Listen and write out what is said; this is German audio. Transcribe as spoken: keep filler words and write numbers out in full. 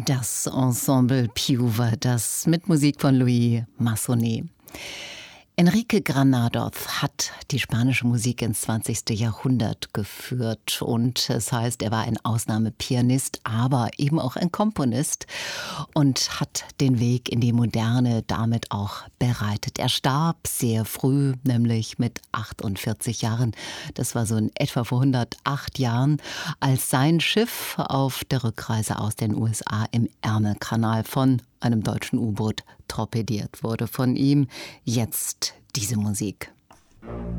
Das Ensemble Piuva, das mit Musik von Luis Massonet. Enrique Granados hat die spanische Musik ins zwanzigste Jahrhundert geführt und es heißt, er war ein Ausnahmepianist, aber eben auch ein Komponist und hat den Weg in die Moderne damit auch bereitet. Er starb sehr früh, nämlich mit achtundvierzig Jahren. Das war so in etwa vor hundertacht Jahren, als sein Schiff auf der Rückreise aus den U S A im Ärmelkanal von einem deutschen U-Boot torpediert wurde. Von ihm jetzt diese Musik.